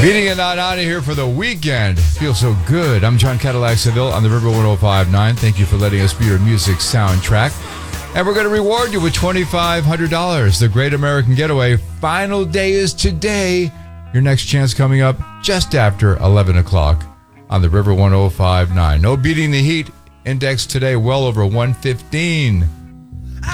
Beating it out of here for the weekend. Feels so good. I'm John Cadillac Seville on the River 105.9. Thank you for letting us be your music soundtrack. And we're going to reward you with $2,500. The Great American Getaway. Final day is today. Your next chance coming up just after 11 o'clock on the River 105.9. No beating the heat. Index today well over 115.